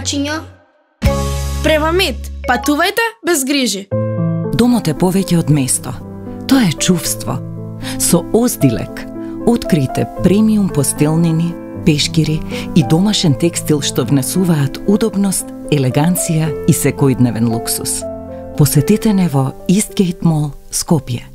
доmaćinja. Према Мед, патувајте без грижи. Домот е повеќе од место. Тоа е чувство. Со Оздилек открите премиум постелнини, пешкири и домашен текстил што внесуваат удобност, елеганција и секојдневен луксус. Посетете не во Истгейт Мол, Скопје.